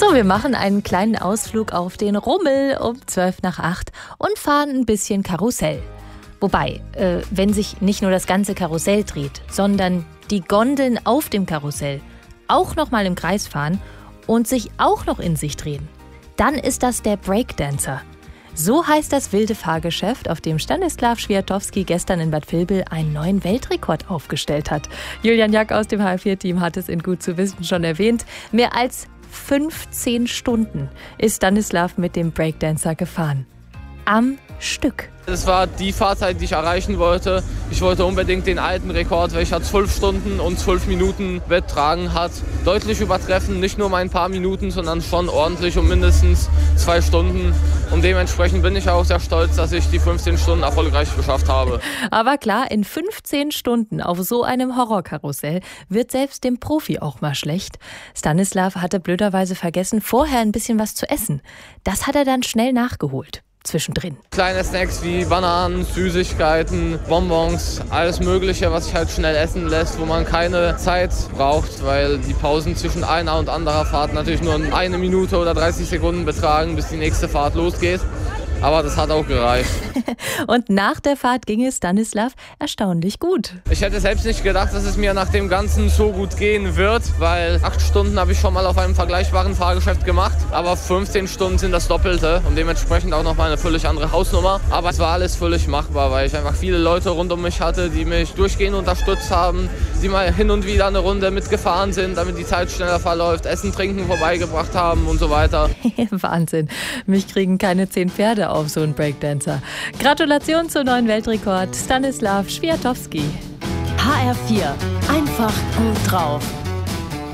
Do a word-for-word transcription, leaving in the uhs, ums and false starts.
So, wir machen einen kleinen Ausflug auf den Rummel um zwölf nach acht und fahren ein bisschen Karussell. Wobei, äh, wenn sich nicht nur das ganze Karussell dreht, sondern die Gondeln auf dem Karussell auch noch mal im Kreis fahren und sich auch noch in sich drehen, dann ist das der Breakdancer. So heißt das wilde Fahrgeschäft, auf dem Stanislav Schwiatowski gestern in Bad Vilbel einen neuen Weltrekord aufgestellt hat. Julian Jack aus dem H R vier Team hat es in Gut zu wissen schon erwähnt. Mehr als fünfzehn Stunden ist Stanislav mit dem Breakdancer gefahren. Am Stück. Es war die Fahrzeit, die ich erreichen wollte. Ich wollte unbedingt den alten Rekord, welcher zwölf Stunden und zwölf Minuten betragen hat, deutlich übertreffen. Nicht nur mal ein paar Minuten, sondern schon ordentlich um mindestens zwei Stunden. Und dementsprechend bin ich auch sehr stolz, dass ich die fünfzehn Stunden erfolgreich geschafft habe. Aber klar, in fünfzehn Stunden auf so einem Horrorkarussell wird selbst dem Profi auch mal schlecht. Stanislav hatte blöderweise vergessen, vorher ein bisschen was zu essen. Das hat er dann schnell nachgeholt. Zwischendrin. Kleine Snacks wie Bananen, Süßigkeiten, Bonbons, alles Mögliche, was sich halt schnell essen lässt, wo man keine Zeit braucht, weil die Pausen zwischen einer und anderer Fahrt natürlich nur eine Minute oder dreißig Sekunden betragen, bis die nächste Fahrt losgeht. Aber das hat auch gereicht. Und nach der Fahrt ging es Stanislav erstaunlich gut. Ich hätte selbst nicht gedacht, dass es mir nach dem Ganzen so gut gehen wird, weil acht Stunden habe ich schon mal auf einem vergleichbaren Fahrgeschäft gemacht, aber fünfzehn Stunden sind das Doppelte und dementsprechend auch nochmal eine völlig andere Hausnummer. Aber es war alles völlig machbar, weil ich einfach viele Leute rund um mich hatte, die mich durchgehend unterstützt haben, die mal hin und wieder eine Runde mitgefahren sind, damit die Zeit schneller verläuft, Essen, Trinken vorbeigebracht haben und so weiter. Wahnsinn, mich kriegen keine zehn Pferde auf so einen Breakdancer. Gratulation zum neuen Weltrekord, Stanislav Schwiatowski. H R vier, einfach gut drauf.